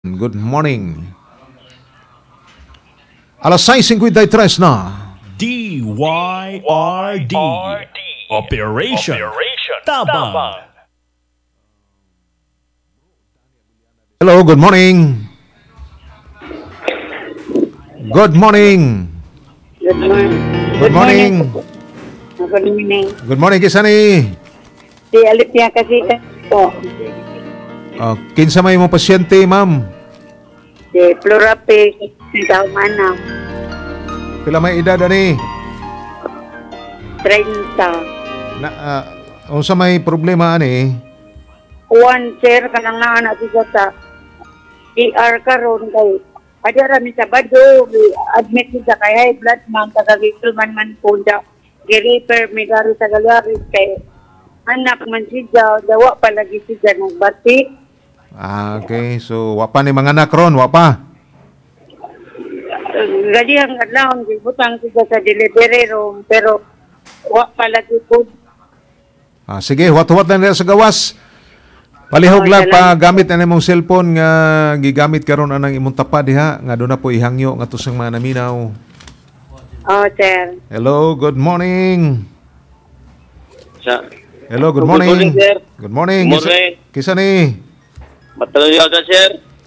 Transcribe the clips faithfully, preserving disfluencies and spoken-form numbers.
Good morning. Alas sais cinquenta y tres na. D Y R D Operation Tabang. Hello, good morning. Good morning. Good morning. Good morning. Good morning. Good morning, Kisani. Si Alipia kasi po. Uh, kinsa may mo pasyente, ma'am? Si Plurape, sa Humana. Pila may edad ani? treinta. Na, uh, unsa may problema ani? One sir, kanang nga na siya sa E R karon kay ada rami sa bado, admit siya kay high blood man, tagagigil man man po siya. Giriper, may garo sa galaris kay anak man siya, dawa palagi siya nagbati. Ah, okay. So, wapa ni mga anak ron, wapa? Gali ang adlaw, butang siya sa delivery room, pero wa palagi po. Ah, sige, wat-wat lang nila sa gawas. Palihog Oh, lang pa salamat. gamit na imong cellphone nga gigamit karon anang imong tapad diha nga doon na po ihangyo nga tusang mga naminaw. Oh, sir. Hello, good morning. Sa Hello, good Good morning. morning, sir. Good morning. Good morning. Kisa, kisa ni Matalayo ka, sir.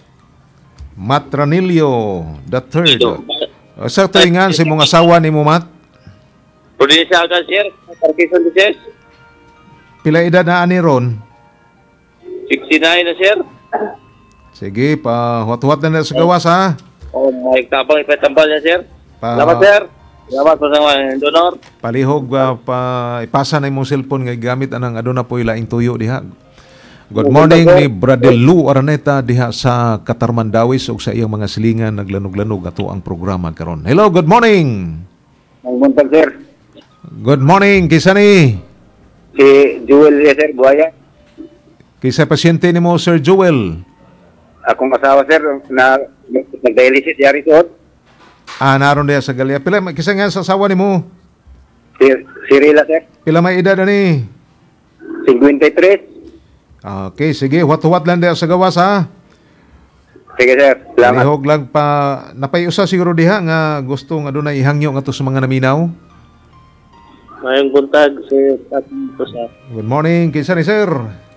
Matranilio the third. Ito. Uh, sa tuingan si mong asawa ni mo, Mat? Provincia ka, sir. Parkinson, sir. Pila edad na ani ron? sixty-nine na, sir. Sige, pa wat-wat na nila sa gawas ha. Oh, may tapang ipatambal niya, sir. Pa, Salamat, sir. Salamat po sa mga donor. Palihog uh, pa ipasa na imong cellphone nga gamit anang aduna po ilaing tuyo diha. Good morning ni Bradel Lu Araneta diha sa Katarmandawis ug sa iyang mga silingan naglanog-lanog ato ang programa karon. Hello, good morning. Ang buntag, sir. Good morning, kisa ni? Si Jewel, sir, Buhaya. Kisa pasyente ni mo, Sir Joel? Akong asawa, sir, na nag-dialysis yari suot. Ah, naroon diha sa Galia. Pila, kisa nga sa asawa ni mo? Si, si Rila, sir. Pila may edad ani? fifty-three. Okay, sige, wat-wat lang diha sa gawas ha. Sige, sir. Salamat. Palihog lang pa, napayusa siguro diha nga gusto nga doon na ihangyo nga to sa mga naminaw. Ngayong buntag, sir. At ito sa Good morning, kisa ni Sir?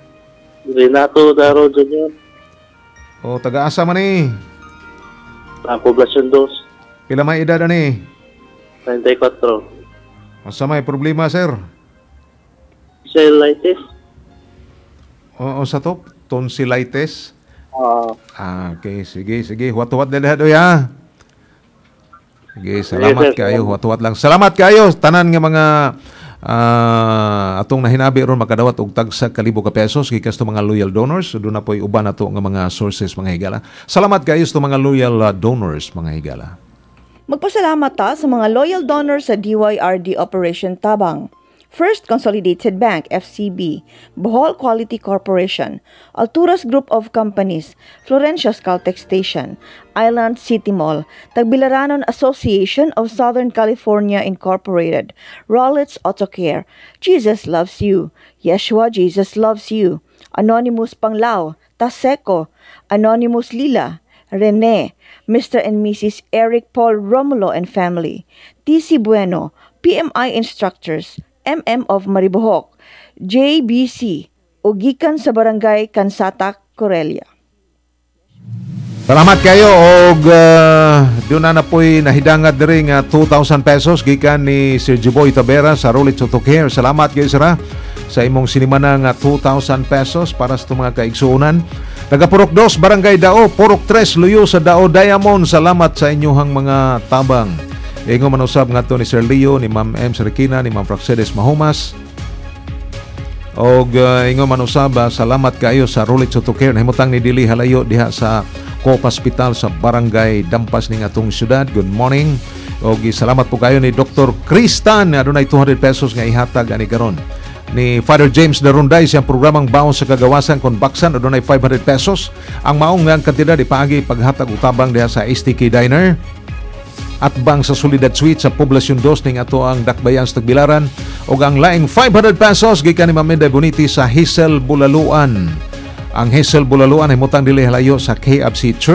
Renato Daro Junior O, taga-asa man eh. Ang Poblasyon two. Pila may edad ani? ninety-four. Asa may problema, Sir? Cellulitis. O, o sa to? Tonsillitis? Ah, Ah, okay, sige, sige. Wat-wat na lahat, oy, ha? Sige, salamat Yes, sir. kayo. Wat-wat lang. Salamat kayo. Tanan nga mga ah, atong nahinabi ron makadawat og tag sa kalibo ka pesos gikas to mga loyal donors. So, doon na po uban nato nga mga sources, mga higala. Salamat kayo sa mga loyal ah, donors, mga higala. Magpasalamat ta sa mga loyal donors sa D Y R D Operation Tabang. First Consolidated Bank, F C B, Bohol Quality Corporation, Alturas Group of Companies, Florencia's Caltex Station, Island City Mall, Tagbilaranon Association of Southern California Incorporated, Rollets Auto Care, Jesus Loves You, Yeshua Jesus Loves You, Anonymous Panglao, Taseco, Anonymous Lila, Rene, Mister and Missus Eric Paul Romulo and Family, T C Bueno, P M I Instructors, M M of Maribohok, J B C, ugikan sa Barangay Kansata, Corelia. Salamat kayo og uh, doon na na po'y nahidangat diri nga two thousand pesos gikan ni Sir Jiboy Tabera sa Rolex Auto Care. Salamat kayo sira sa imong sinimana nga two thousand pesos para sa mga kaigsuunan. Taga Purok two, Barangay Dao, Purok three, Luyo sa Dao Diamond. Salamat sa inyong mga tabang. Ingo manusab nga to ni Sir Leo, ni Ma'am M. Serikina, ni Ma'am Fraxedes Mahumas. Og uh, ingo manusab, uh, salamat kayo sa Rolex Auto Care. Nahimutang ni Dili Halayo diha sa Coop Hospital sa Barangay Dampas ning atong syudad. Good morning. Og salamat po kayo ni Doctor Kristan, adunay two hundred pesos nga ihatag ani karon. Ni Father James Darunday siyang programang Baon sa Kagawasan kon baksan adunay five hundred pesos. Ang maong nga kantidad ipaagi paghatag utabang diha sa S T K Diner. At bang sa Solidad Suite sa Poblasyon two ning ato ang Dakbayan sa Tagbilaran ug ang laing five hundred pesos gikan ni Ma'am Menda Boniti sa Hazel Bulaluan. Ang Hazel Bulaluan ay mutang dili halayo sa K F C Church